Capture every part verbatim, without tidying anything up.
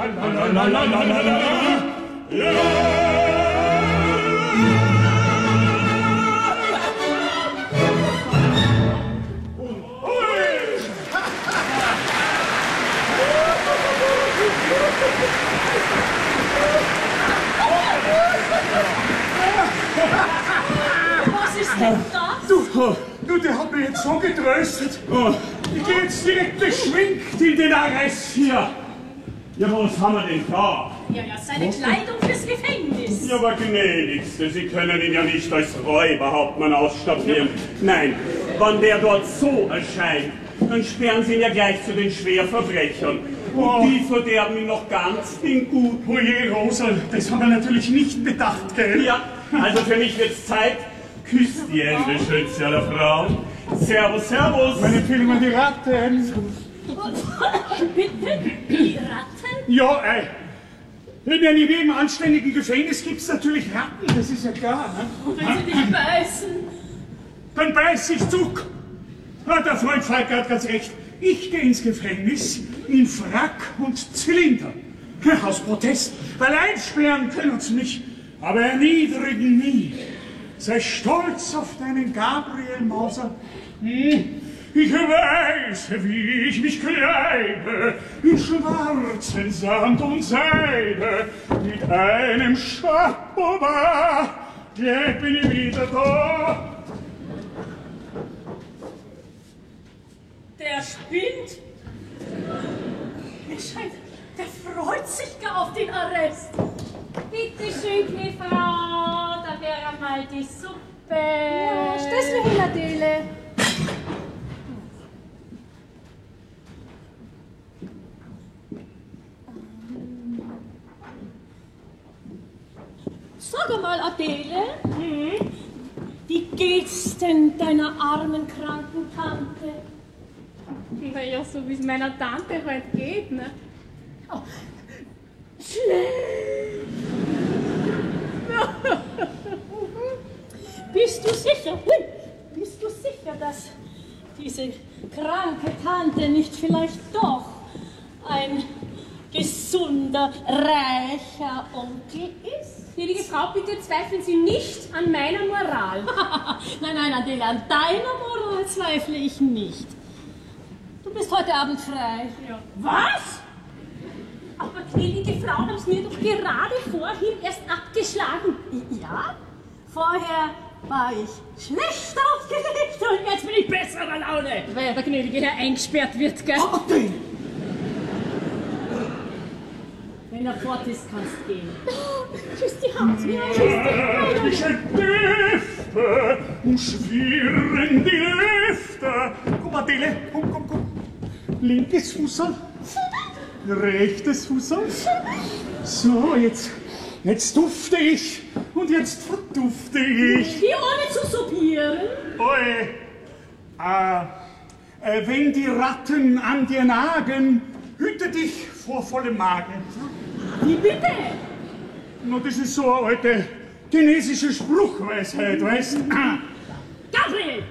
Was ist denn das? Du, du, der hat mich jetzt so getröstet. Oh, ich gehe jetzt direkt beschwingt in den Arrest hier. Ja, was haben wir denn da? Ja, ja, seine Kleidung fürs Gefängnis. Ja, aber gnädigste, Sie können ihn ja nicht als Räuberhauptmann ausstaffieren. Nein, wenn der dort so erscheint, dann sperren Sie ihn ja gleich zu den Schwerverbrechern. Und oh. Die verderben ihn noch ganz den Gut. Oje, Rosa, das haben wir natürlich nicht bedacht, gell? Ja, also für mich wird's Zeit. Küsst die Hände, Schütze aller Frauen. Servus, servus. Meine Empfehlung an die Ratten. Bitte? Die Ratten? Ja, ey. In jedem anständigen Gefängnis gibt es natürlich Ratten, das ist ja klar. Ne? Wenn sie dich beißen. Dann beiß ich zurück. Ah, der Freund Falk hat ganz recht. Ich gehe ins Gefängnis in Frack und Zylinder. Aus Protest, weil einsperren können uns nicht, aber erniedrigen nie. Sei stolz auf deinen Gabriel Mauser. Hm. Ich weiß, wie ich mich kleide, in schwarzen Sand und Seide, mit einem Chapeau, gleich bin ich wieder da. Der spinnt. Der scheint, der freut sich gar auf den Arrest. Bitte schön, gnä Frau, da wäre mal die Suppe. Ja, Stößle hin, Adele. Sag mal, Adele, hm? Wie geht's denn deiner armen, kranken Tante? Naja, so wie es meiner Tante halt geht, ne? Oh. Schlecht. Bist du sicher, hui, bist du sicher, dass diese kranke Tante nicht vielleicht doch ein gesunder, reicher Onkel ist? Gnädige Frau, bitte zweifeln Sie nicht an meiner Moral. Nein, nein, Adele, an deiner Moral zweifle ich nicht. Du bist heute Abend frei. Ja. Was? Aber gnädige Frau, haben Sie mir doch gerade vorhin erst abgeschlagen. Ja, vorher war ich schlecht aufgelegt und jetzt bin ich besserer Laune. Weil der gnädige Herr eingesperrt wird, gell? Oh, Adele! Wenn er fort ist, kannst du gehen. Tschüss, die Hand. Ja, tschüss, die Magische Düfte umschwirren die Lüfte. Komm, Adele, komm, komm, komm. Linkes Fußerl, rechtes Fußerl. So, jetzt, jetzt dufte ich und jetzt verdufte ich. Hier ohne zu soupieren. Oi, äh, äh, wenn die Ratten an dir nagen, hüte dich vor vollem Magen. Wie bitte? No, das ist so eine alte chinesische Spruchweisheit, weißt du? Gabriel!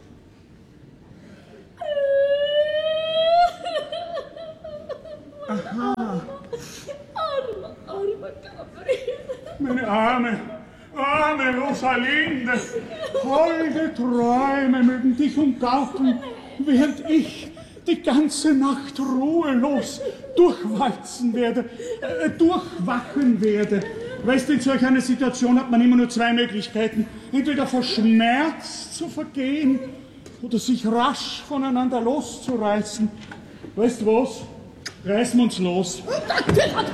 Aha. Armer, armer Gabriel. Meine arme, arme Rosalinde, holde Träume mögen dich umgarten, während ich die ganze Nacht ruhelos durchwalzen werde, äh, durchwachen werde. Weißt du, in solch einer Situation hat man immer nur zwei Möglichkeiten. Entweder verschmerzt zu vergehen oder sich rasch voneinander loszureißen. Weißt du was? Reißen wir uns los.